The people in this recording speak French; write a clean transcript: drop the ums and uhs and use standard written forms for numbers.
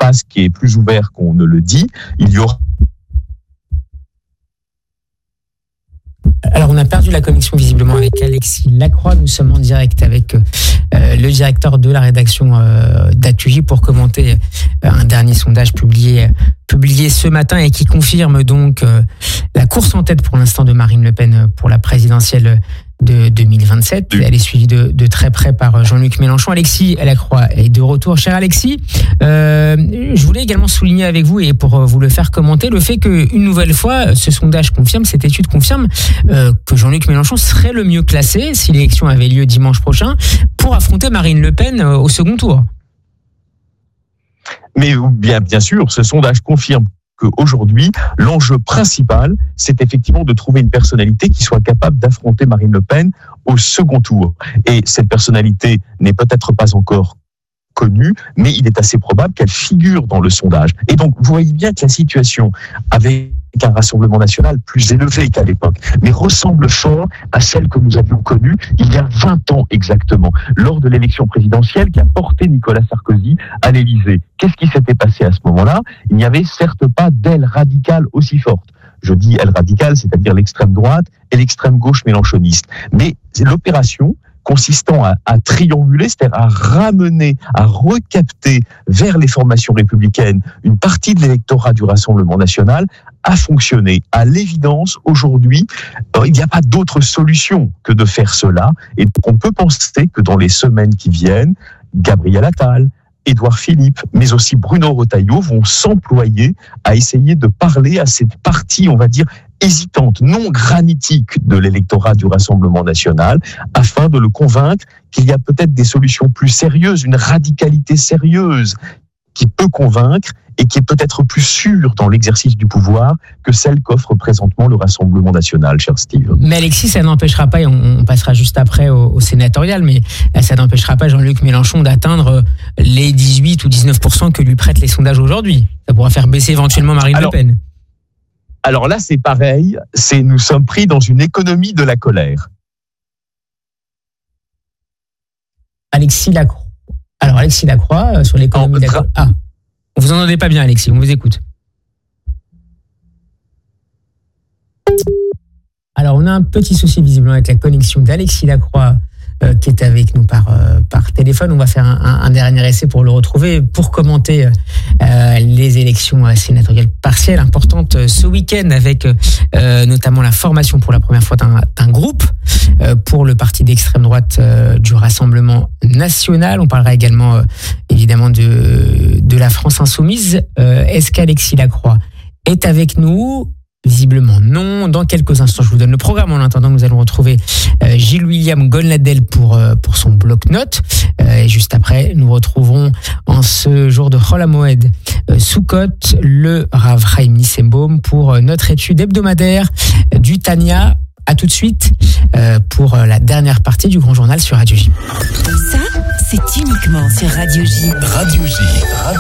phrase qui est plus ouverte qu'on ne le dit. Il y aura... Alors, on a perdu la connexion visiblement avec Alexis Lacroix. Nous sommes en direct avec le directeur de la rédaction d'Actu-J pour commenter un dernier sondage publié ce matin et qui confirme donc la course en tête pour l'instant de Marine Le Pen pour la présidentielle de 2027. Elle est suivie de très près par Jean-Luc Mélenchon. Alexis Lacroix est de retour. Cher Alexis, je voulais également souligner avec vous et pour vous le faire commenter le fait qu'une nouvelle fois, ce sondage confirme, cette étude confirme que Jean-Luc Mélenchon serait le mieux classé si l'élection avait lieu dimanche prochain pour affronter Marine Le Pen au second tour. Mais bien sûr, ce sondage confirme qu'aujourd'hui, l'enjeu principal, c'est effectivement de trouver une personnalité qui soit capable d'affronter Marine Le Pen au second tour. Et cette personnalité n'est peut-être pas encore connue, mais il est assez probable qu'elle figure dans le sondage. Et donc, vous voyez bien que la situation avec un Rassemblement national plus élevé qu'à l'époque, mais ressemble fort à celle que nous avions connue il y a 20 ans exactement, lors de l'élection présidentielle qui a porté Nicolas Sarkozy à l'Élysée. Qu'est-ce qui s'était passé à ce moment-là? Il n'y avait certes pas d'aile radicale aussi forte. Je dis aile radicale, c'est-à-dire l'extrême droite et l'extrême gauche mélenchoniste. Mais l'opération consistant à trianguler, c'est-à-dire à ramener, à recapter vers les formations républicaines une partie de l'électorat du Rassemblement national, a fonctionné. À l'évidence, aujourd'hui, il n'y a pas d'autre solution que de faire cela. Et donc, on peut penser que dans les semaines qui viennent, Gabriel Attal, Édouard Philippe, mais aussi Bruno Retailleau vont s'employer à essayer de parler à cette partie, on va dire, hésitante, non granitique de l'électorat du Rassemblement national, afin de le convaincre qu'il y a peut-être des solutions plus sérieuses, une radicalité sérieuse qui peut convaincre et qui est peut-être plus sûre dans l'exercice du pouvoir que celle qu'offre présentement le Rassemblement national, cher Steve. Mais Alexis, ça n'empêchera pas, et on passera juste après au sénatorial, mais ça n'empêchera pas Jean-Luc Mélenchon d'atteindre les 18 ou 19% que lui prêtent les sondages aujourd'hui. Ça pourra faire baisser éventuellement Marine Le Pen. Alors là, c'est pareil, nous sommes pris dans une économie de la colère. Alexis Lacroix. Alors Alexis Lacroix, sur l'économie de la colère. Ah, vous entendez pas bien Alexis, on vous écoute. Alors on a un petit souci visiblement avec la connexion d'Alexis Lacroix qui est avec nous par téléphone. On va faire un dernier essai pour le retrouver, pour commenter les élections sénatoriales partielles importantes ce week-end, avec notamment la formation pour la première fois d'un groupe pour le parti d'extrême droite du Rassemblement national. On parlera également évidemment de la France insoumise. Est-ce qu'Alexis Lacroix est avec nous ? Visiblement non. Dans quelques instants, je vous donne le programme. En attendant, nous allons retrouver Gilles-William Gonladel pour son bloc-notes. Et juste après, nous retrouverons en ce jour de Chol HaMoed Sukkot le Rav Chaim Nissenbaum pour notre étude hebdomadaire du Tanya. À tout de suite pour la dernière partie du Grand Journal sur Radio J. Ça, c'est uniquement sur Radio J. Radio J.